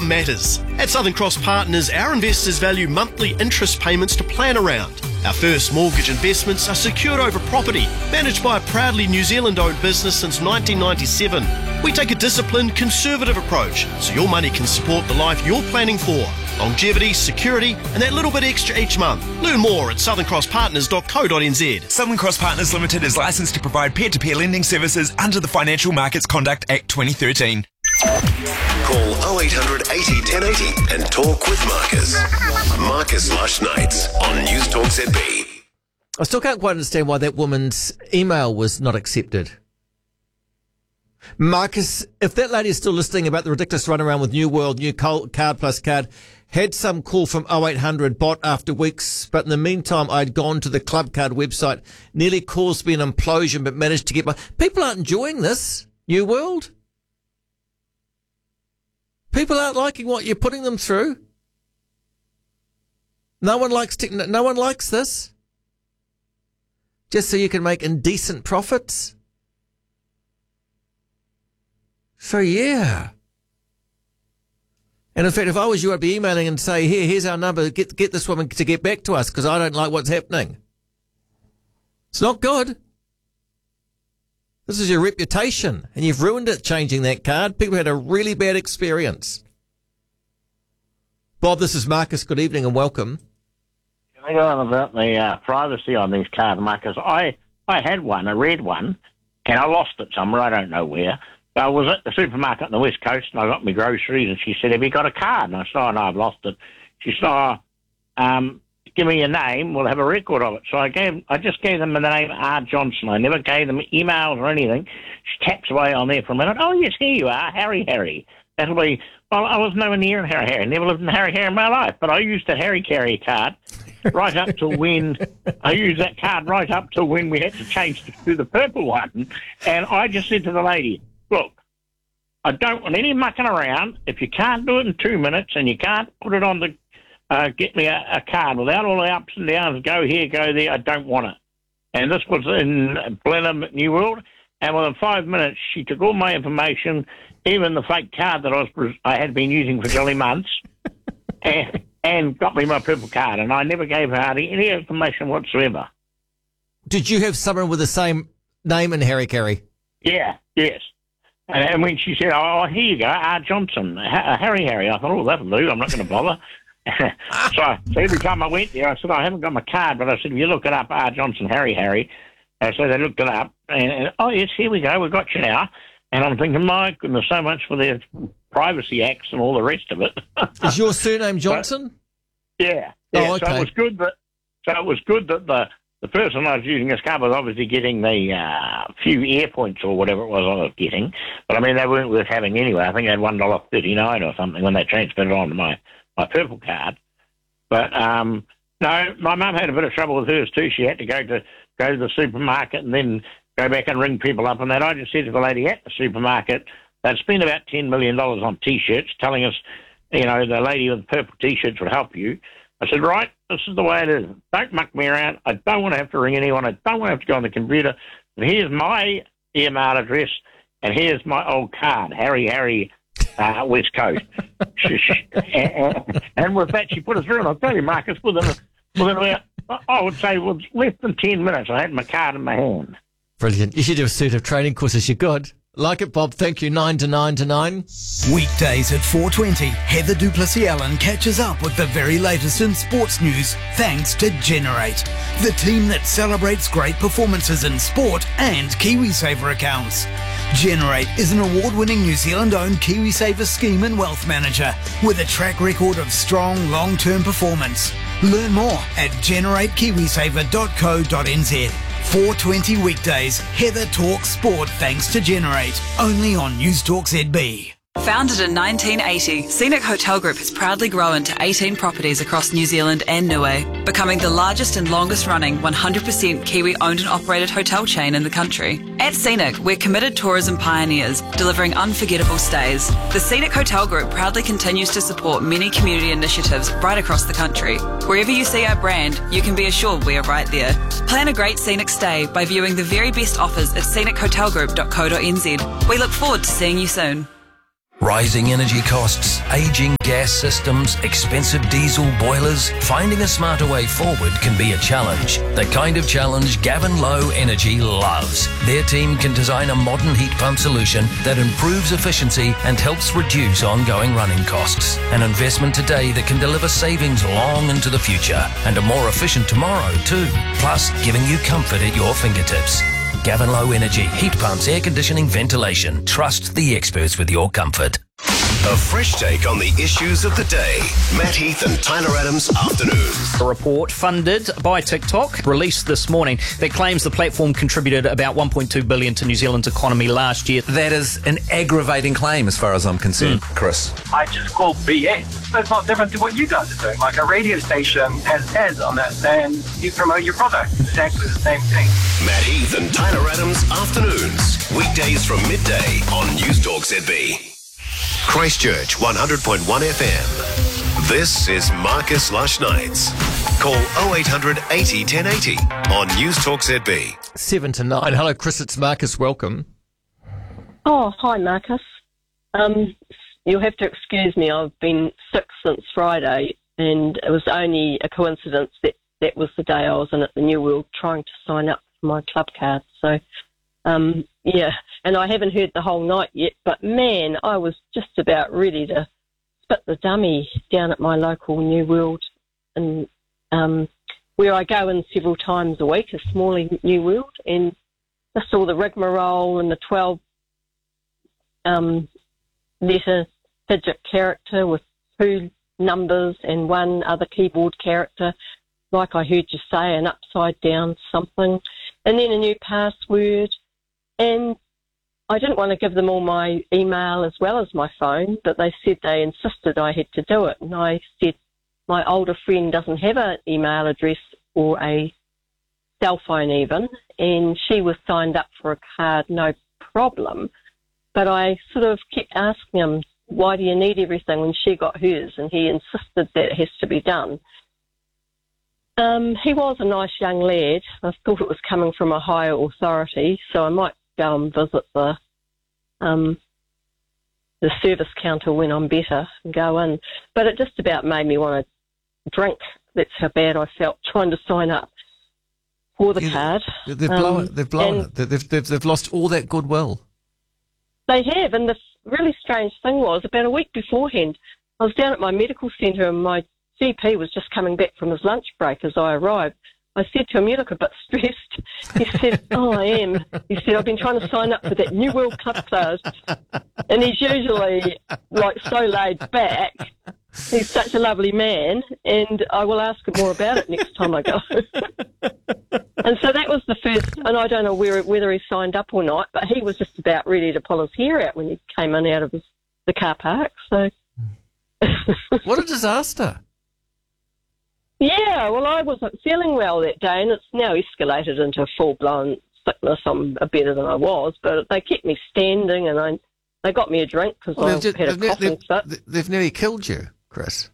income matters. At Southern Cross Partners, our investors value monthly interest payments to plan around. Our first mortgage investments are secured over property, managed by a proudly New Zealand-owned business since 1997. We take a disciplined, conservative approach so your money can support the life you're planning for. Longevity, security, and that little bit extra each month. Learn more at southern-cross-partners.co.nz. Southern Cross Partners Limited is licensed to provide peer-to-peer lending services under the Financial Markets Conduct Act 2013. Call 0800 80 1080 and talk with Marcus. Marcus Lush Nights on News Talk ZB. I still can't quite understand why that woman's email was not accepted. Marcus, if that lady is still listening about the ridiculous run around with New World, New Card Plus Card, had some call from 0800 bot after weeks, but in the meantime I'd gone to the Club Card website, nearly caused me an implosion, but managed to get my... People aren't enjoying this, New World. People aren't liking what you're putting them through. No one likes this. Just so you can make indecent profits. So yeah. And in fact, if I was you, I'd be emailing and say, here's our number, get this woman to get back to us because I don't like what's happening. It's not good. This is your reputation, and you've ruined it changing that card. People had a really bad experience. Bob, this is Marcus. Good evening and welcome. Can I go on about the privacy on these cards, Marcus? I had one, a red one, and I lost it somewhere, I don't know where. So I was at the supermarket on the West Coast, and I got my groceries, and she said, have you got a card? And I said, oh, no, I've lost it. She said, give me your name, we'll have a record of it. So I just gave them the name R. Johnson. I never gave them emails or anything. She taps away on there for a minute. Oh, yes, here you are, Harry. That'll be, well, I was nowhere near Harry. Never lived in Harry in my life, but I used a Harry Carey card right up to when, we had to change to the purple one. And I just said to the lady, look, I don't want any mucking around. If you can't do it in 2 minutes and you can't put it on the get me a card without all the ups and downs, go here, go there, I don't want it. And this was in Blenheim, New World, and within 5 minutes, she took all my information, even the fake card that I had been using for jolly months, and got me my purple card, and I never gave her any information whatsoever. Did you have someone with the same name in Harry Carey? Yeah, yes. And when she said, oh, here you go, R. Johnson, Harry, I thought, oh, that'll do, I'm not going to bother. So every time I went there, I said, I haven't got my card, but I said, if you look it up, R. Johnson, Harry. So they looked it up, and oh, yes, here we go, we've got you now. And I'm thinking, my goodness, so much for their privacy acts and all the rest of it. Is your surname Johnson? Yeah. Oh, okay. So it was good that the person I was using this card was obviously getting the few air points or whatever it was I was getting. But, I mean, they weren't worth having anyway. I think they had $1.39 or something when they transferred it on to my purple card. But, no, my mum had a bit of trouble with hers too. She had to go to the supermarket and then go back and ring people up and that. I just said to the lady at the supermarket, they'd spent about $10 million on T-shirts, telling us, the lady with the purple T-shirts would help you. I said, right, this is the way it is. Don't muck me around. I don't want to have to ring anyone. I don't want to have to go on the computer. But here's my email address, and here's my old card, Harry, West Coast. and with that, she put us through, and I'll tell you, Marcus, within about, I would say, less than 10 minutes, I had my card in my hand. Brilliant. You should do a suite of training courses. You're good. Like it, Bob. Thank you. 9 to 9 to 9. Weekdays at 4:20, Heather Duplessis-Allen catches up with the very latest in sports news thanks to Generate, the team that celebrates great performances in sport and KiwiSaver accounts. Generate is an award-winning New Zealand-owned KiwiSaver scheme and wealth manager with a track record of strong long-term performance. Learn more at generatekiwisaver.co.nz. 4:20 weekdays, Heather talks sport thanks to Generate, only on News Talk ZB. Founded in 1980, Scenic Hotel Group has proudly grown to 18 properties across New Zealand and Niue, becoming the largest and longest running 100% Kiwi owned and operated hotel chain in the country. At Scenic, we're committed tourism pioneers, delivering unforgettable stays. The Scenic Hotel Group proudly continues to support many community initiatives right across the country. Wherever you see our brand, you can be assured we are right there. Plan a great scenic stay by viewing the very best offers at scenichotelgroup.co.nz. We look forward to seeing you soon. Rising energy costs, aging gas systems, expensive diesel boilers. Finding a smarter way forward can be a challenge. The kind of challenge Gavin Lowe Energy loves. Their team can design a modern heat pump solution that improves efficiency and helps reduce ongoing running costs. An investment today that can deliver savings long into the future and a more efficient tomorrow too. Plus, giving you comfort at your fingertips. Gavin Lowe Energy, heat pumps, air conditioning, ventilation. Trust the experts with your comfort. A fresh take on the issues of the day. Matt Heath and Tyler Adams Afternoons. A report funded by TikTok released this morning that claims the platform contributed about $1.2 billion to New Zealand's economy last year. That is an aggravating claim as far as I'm concerned, Chris. I just call BS. It's not different to what you guys are doing. Like a radio station has ads on it and you promote your product. Exactly the same thing. Matt Heath and Tyler Adams Afternoons. Weekdays from midday on News Talk ZB. Christchurch 100.1 FM. This is Marcus Lush Nights. Call 0800 80 1080 on News Talk ZB. 7 to 9. Hello, Chris. It's Marcus. Welcome. Oh, hi, Marcus. You'll have to excuse me. I've been sick since Friday, and it was only a coincidence that was the day I was in at the New World trying to sign up for my club card. So, yeah, and I haven't heard the whole night yet, but man, I was just about ready to spit the dummy down at my local New World, and where I go in several times a week, a small New World, and just all the rigmarole and the 12 letter fidget character with 2 numbers and 1 other keyboard character, like I heard you say, an upside down something, and then a new password. And I didn't want to give them all my email as well as my phone, but they said they insisted I had to do it. And I said my older friend doesn't have an email address or a cell phone even, and she was signed up for a card, no problem. But I sort of kept asking him, why do you need everything when she got hers? And he insisted that it has to be done. He was a nice young lad. I thought it was coming from a higher authority, so I might go and visit the service counter when I'm better and go in. But it just about made me want to drink. That's how bad I felt trying to sign up for the card. They've blown it. They've lost all that goodwill. They have, and the really strange thing was, about a week beforehand, I was down at my medical centre and my GP was just coming back from his lunch break as I arrived. I said to him, you look a bit stressed. He said, oh, I am. He said, I've been trying to sign up for that New World Club class. And he's usually, like, so laid back. He's such a lovely man, and I will ask him more about it next time I go. And so that was the first, and I don't know whether he signed up or not, but he was just about ready to pull his hair out when he came in out of the car park. So, what a disaster. Yeah, well, I wasn't feeling well that day, and it's now escalated into full-blown sickness. I'm better than I was, but they kept me standing, and they got me a drink because I had a coughing fit. They've nearly killed you, Chris.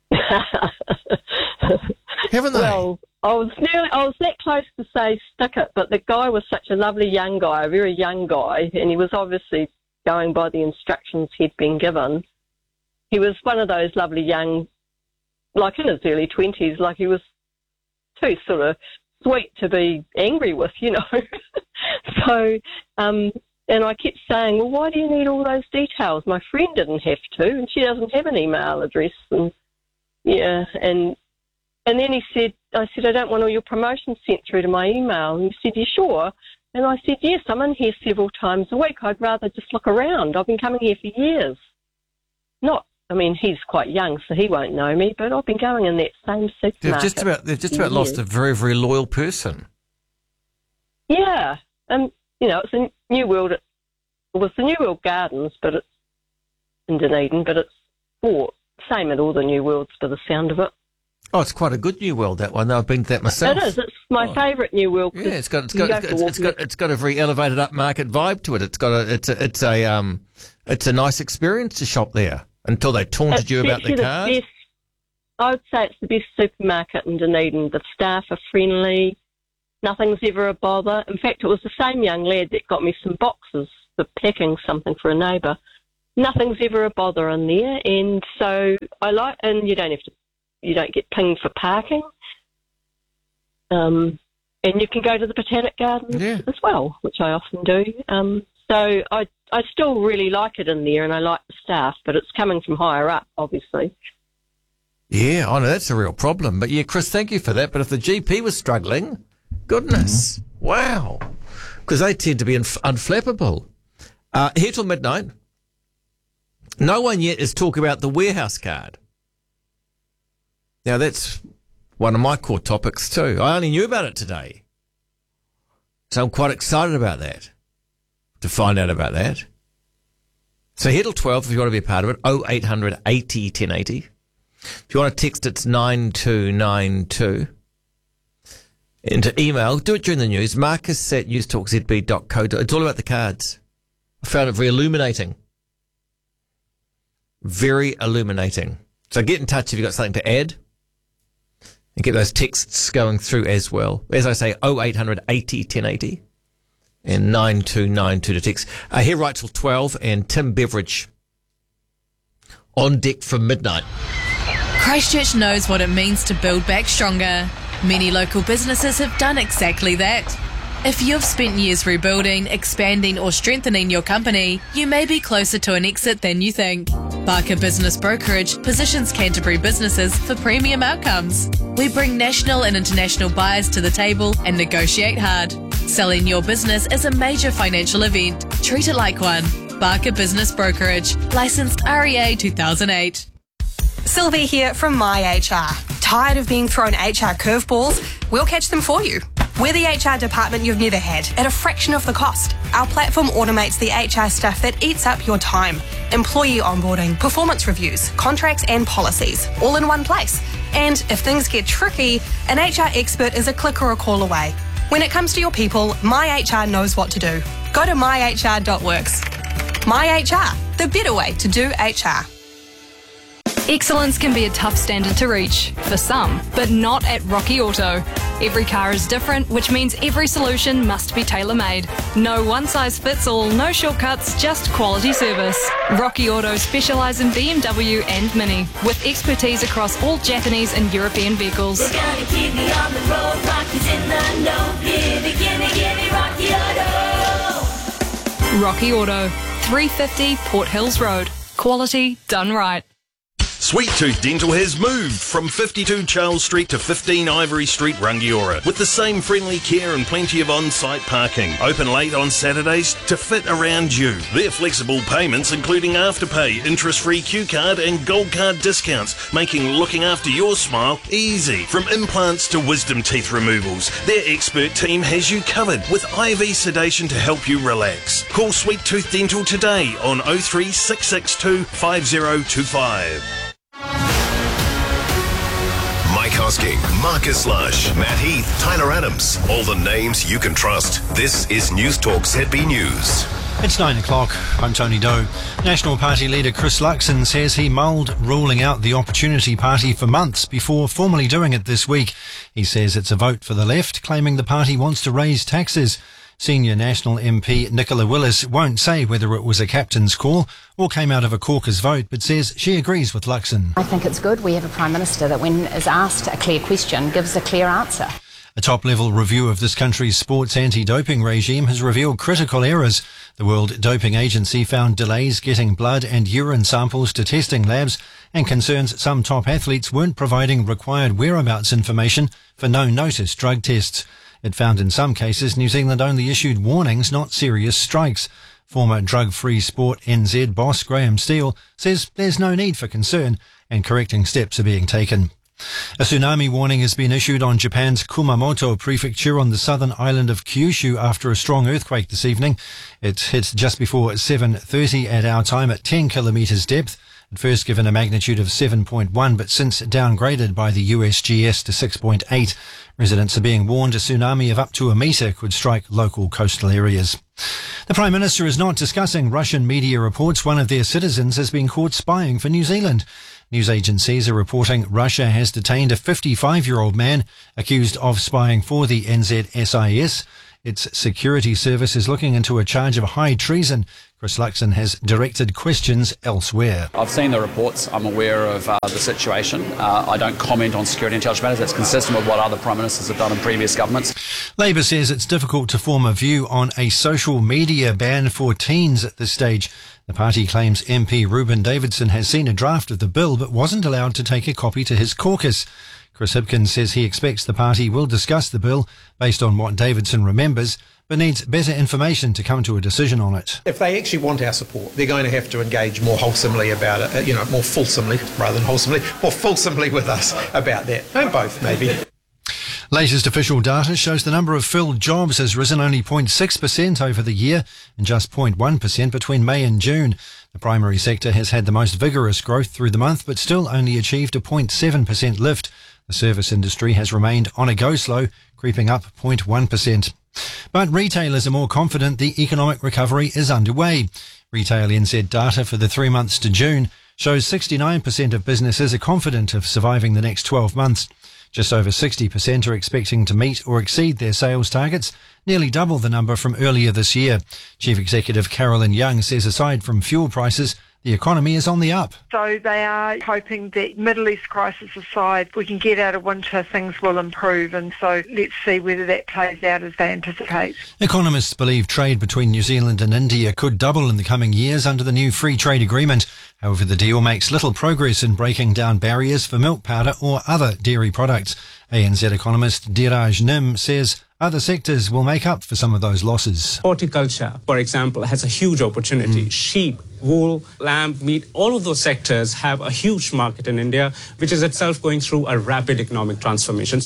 Haven't they? Well, I was that close to say stick it, but the guy was such a lovely young guy, a very young guy, and he was obviously going by the instructions he'd been given. He was one of those lovely young, like in his early 20s, like he was too sort of sweet to be angry with, you know. So, and I kept saying, well, why do you need all those details? My friend didn't have to, and she doesn't have an email address. And yeah, and then I said, I don't want all your promotions sent through to my email. And he said, you sure? And I said, yes, I'm in here several times a week. I'd rather just look around. I've been coming here for years. He's quite young, so he won't know me, but I've been going in that same supermarket. They've just about lost a very, very loyal person. Yeah, and, it's a New World. It was the New World Gardens, but it's in Dunedin, but it's same at all the New Worlds by the sound of it. Oh, it's quite a good New World, that one. I've been to that myself. It is. It's my favourite New World. Yeah, it's got a very elevated upmarket vibe to it. It's a nice experience to shop there until they taunted you about the card. I would say it's the best supermarket in Dunedin. The staff are friendly. Nothing's ever a bother. In fact, it was the same young lad that got me some boxes for packing something for a neighbour. nothing's ever a bother in there, and so and you don't get pinged for parking. And you can go to the Botanic Gardens as well, which I often do. So I still really like it in there, and I like the staff, but it's coming from higher up, obviously. Yeah, I know that's a real problem. But yeah, Chris, thank you for that. But if the GP was struggling, goodness, wow, because they tend to be unflappable. Here till midnight. No one yet is talking about the warehouse card. Now that's one of my core topics too. I only knew about it today, so I'm quite excited about that. To find out about that. So here till 12 if you want to be a part of it, 0800 80 1080. If you want to text, it's 9292. And to email, do it during the news, marcus@newstalkzb.co. It's all about the cards. I found it very illuminating. Very illuminating. So get in touch if you've got something to add. And get those texts going through as well. As I say, 0800 80 1080. And 9292 to text. Here right till 12, and Tim Beveridge on deck from midnight. Christchurch knows what it means to build back stronger. Many local businesses have done exactly that. If you've spent years rebuilding, expanding or strengthening your company, you may be closer to an exit than you think. Barker Business Brokerage positions Canterbury businesses for premium outcomes. We bring national and international buyers to the table and negotiate hard. Selling your business is a major financial event. Treat it like one. Barker Business Brokerage. Licensed REA 2008. Sylvie here from MyHR. Tired of being thrown HR curveballs? We'll catch them for you. We're the HR department you've never had at a fraction of the cost. Our platform automates the HR stuff that eats up your time. Employee onboarding, performance reviews, contracts and policies, all in one place. And if things get tricky, an HR expert is a click or a call away. When it comes to your people, MyHR knows what to do. Go to myhr.works. MyHR, the better way to do HR. Excellence can be a tough standard to reach, for some, but not at Rocky Auto. Every car is different, which means every solution must be tailor-made. No one-size-fits-all, no shortcuts, just quality service. Rocky Auto specialise in BMW and Mini, with expertise across all Japanese and European vehicles. We're gonna keep me on the road, Rocky's in the know. Gimme, Rocky Auto. Rocky Auto, 350 Port Hills Road. Quality done right. Sweet Tooth Dental has moved from 52 Charles Street to 15 Ivory Street, Rangiora, with the same friendly care and plenty of on-site parking. Open late on Saturdays to fit around you. Their flexible payments, including Afterpay, interest-free Q card and Gold card discounts, making looking after your smile easy. From implants to wisdom teeth removals, their expert team has you covered with IV sedation to help you relax. Call Sweet Tooth Dental today on 03662 5025. Mike Hosking, Marcus Lush, Matt Heath, Tyler Adams. All the names you can trust. This is News Talk ZB News. It's 9 o'clock. I'm Tony Doe. National Party leader Chris Luxon says he mulled ruling out the Opportunity Party for months before formally doing it this week. He says it's a vote for the left, claiming the party wants to raise taxes. Senior National MP Nicola Willis won't say whether it was a captain's call or came out of a caucus vote, but says she agrees with Luxon. I think it's good we have a Prime Minister that when is asked a clear question gives a clear answer. A top-level review of this country's sports anti-doping regime has revealed critical errors. The World Doping Agency found delays getting blood and urine samples to testing labs and concerns some top athletes weren't providing required whereabouts information for no-notice drug tests. It found in some cases New Zealand only issued warnings, not serious strikes. Former drug-free sport NZ boss Graham Steele says there's no need for concern and correcting steps are being taken. A tsunami warning has been issued on Japan's Kumamoto prefecture on the southern island of Kyushu after a strong earthquake this evening. It hit just before 7:30 at our time at 10 kilometres depth. At first given a magnitude of 7.1, but since downgraded by the USGS to 6.8. Residents are being warned a tsunami of up to a metre could strike local coastal areas. The Prime Minister is not discussing Russian media reports one of their citizens has been caught spying for New Zealand. News agencies are reporting Russia has detained a 55-year-old man accused of spying for the NZSIS. its security service is looking into a charge of high treason. Chris Luxon has directed questions elsewhere. I've seen the reports. I'm aware of the situation. I don't comment on security intelligence matters. That's consistent with what other Prime Ministers have done in previous governments. Labor says it's difficult to form a view on a social media ban for teens at this stage. The party claims MP Reuben Davidson has seen a draft of the bill but wasn't allowed to take a copy to his caucus. Chris Hipkins says he expects the party will discuss the bill based on what Davidson remembers, but needs better information to come to a decision on it. If they actually want our support, they're going to have to engage more wholesomely about it, more fulsomely rather than wholesomely, more fulsomely with us about that. And both, maybe. Latest official data shows the number of filled jobs has risen only 0.6% over the year and just 0.1% between May and June. The primary sector has had the most vigorous growth through the month, but still only achieved a 0.7% lift. The service industry has remained on a go-slow, creeping up 0.1%. But retailers are more confident the economic recovery is underway. Retail NZ data for the 3 months to June shows 69% of businesses are confident of surviving the next 12 months. Just over 60% are expecting to meet or exceed their sales targets, nearly double the number from earlier this year. Chief Executive Carolyn Young says aside from fuel prices, the economy is on the up. So they are hoping that Middle East crisis aside, if we can get out of winter, things will improve. And so let's see whether that plays out as they anticipate. Economists believe trade between New Zealand and India could double in the coming years under the new free trade agreement. However, the deal makes little progress in breaking down barriers for milk powder or other dairy products. ANZ economist Dheeraj Nim says other sectors will make up for some of those losses. Horticulture, for example, has a huge opportunity. Sheep, wool, lamb, meat, all of those sectors have a huge market in India, which is itself going through a rapid economic transformation.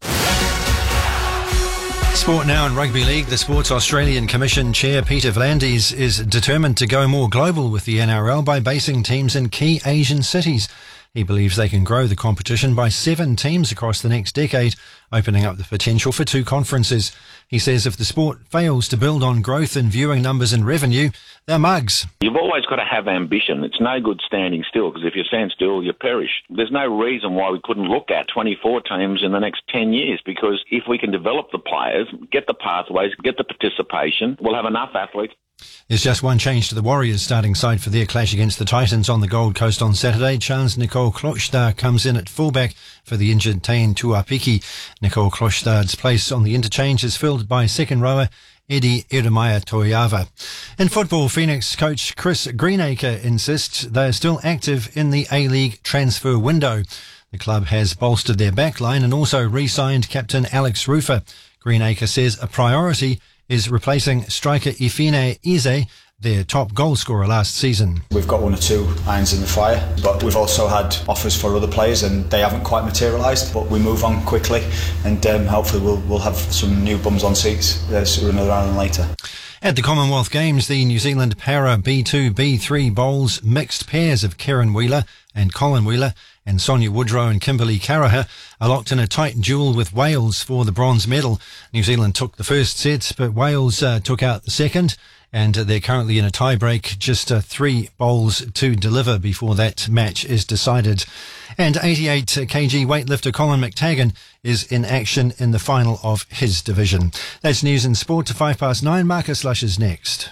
Sport now in Rugby League. The Sports Australian Commission Chair Peter V'landys is determined to go more global with the NRL by basing teams in key Asian cities. He believes they can grow the competition by 7 teams across the next decade, opening up the potential for 2 conferences. He says if the sport fails to build on growth in viewing numbers and revenue, they're mugs. You've always got to have ambition. It's no good standing still, because if you stand still, you perish. There's no reason why we couldn't look at 24 teams in the next 10 years, because if we can develop the players, get the pathways, get the participation, we'll have enough athletes. There's just one change to the Warriors starting side for their clash against the Titans on the Gold Coast on Saturday. Chance Nicole Klochstar comes in at fullback for the injured Tain Tuapiki. Nicole Klochstar's place on the interchange is filled by second rower Eddie Eremaya Toiava. In football, Phoenix coach Chris Greenacre insists they are still active in the A-League transfer window. The club has bolstered their backline and also re-signed captain Alex Rufer. Greenacre says a priority is replacing striker Ifine Eze, their top goal scorer last season. We've got 1 or 2 irons in the fire, but we've also had offers for other players and they haven't quite materialised, but we move on quickly and hopefully we'll have some new bums on seats sooner rather than later. At the Commonwealth Games, the New Zealand Para B2, B3 bowls mixed pairs of Karen Wheeler and Colin Wheeler and Sonia Woodrow and Kimberly Caraher are locked in a tight duel with Wales for the bronze medal. New Zealand took the first set, but Wales took out the second, and they're currently in a tie-break, just 3 bowls to deliver before that match is decided. And 88 kg weightlifter Colin McTaggart is in action in the final of his division. That's news and sport to 9:05. Marcus Lush is next.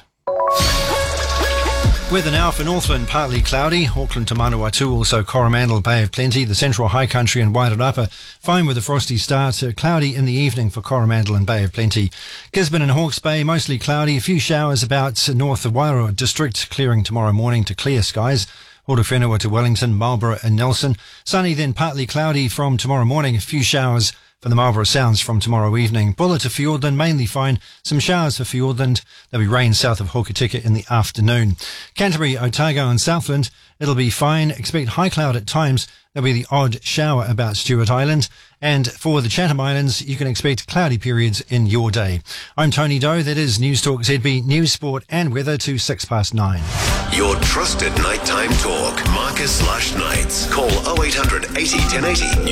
Weather now for Northland, partly cloudy. Auckland to Manawatu, also Coromandel, Bay of Plenty. The Central High Country and Wairarapa, fine with a frosty start. Cloudy in the evening for Coromandel and Bay of Plenty. Gisborne and Hawke's Bay, mostly cloudy. A few showers about north of Wairoa District, clearing tomorrow morning to clear skies. Horowhenua to Wellington, Marlborough and Nelson. Sunny, then partly cloudy from tomorrow morning. A few showers for the Marlborough Sounds from tomorrow evening. Buller to Fiordland, mainly fine. Some showers for Fiordland. There'll be rain south of Hokitika in the afternoon. Canterbury, Otago and Southland, it'll be fine. Expect high cloud at times. There'll be the odd shower about Stewart Island. And for the Chatham Islands, you can expect cloudy periods in your day. I'm Tony Doe. That is News Talk ZB, News, Sport and Weather to 9:06. Your trusted nighttime talk. Marcus Lush Nights. Call 0800 80 1080.